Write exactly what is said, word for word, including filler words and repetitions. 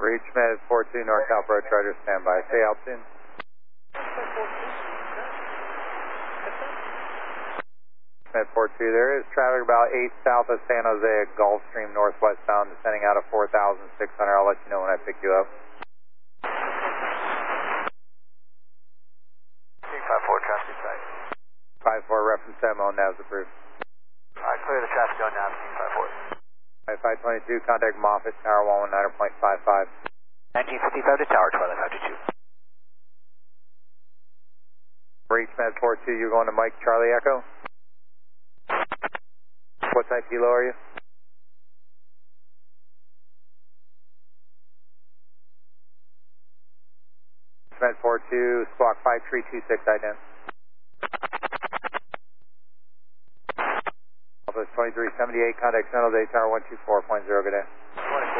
Reach Med four two, NorCal Approach, Roger, standby. Stay altitude. Med four two, there is traffic about eight south of San Jose at Gulfstream, northwestbound, descending out of four thousand six hundred. I'll let you know when I pick you up. five four, traffic site. five four, reference demo, N A V's approved. Alright, clear the traffic on now, five four. five twenty-two, contact Moffett, Tower one one nine point five five. nineteen fifty-five to Tower, Twilight five two two. Reach Med four two, you're going to Mike Charlie Echo? What type kilo are you? Med four two, squawk five three two six, ident. Office twenty-three seventy-eight, contact San Jose Tower one two four point zero, good day.